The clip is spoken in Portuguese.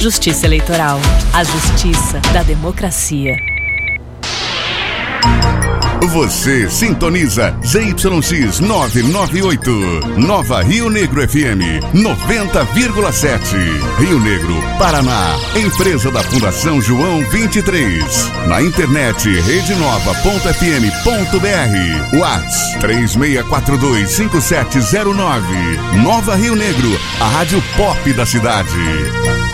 Justiça Eleitoral. A justiça da democracia. Você sintoniza ZYX 998, Nova Rio Negro FM 90,7. Rio Negro, Paraná. Empresa da Fundação João 23. Na internet redenova.fm.br. Whats 36425709. Nova Rio Negro, a rádio pop da cidade.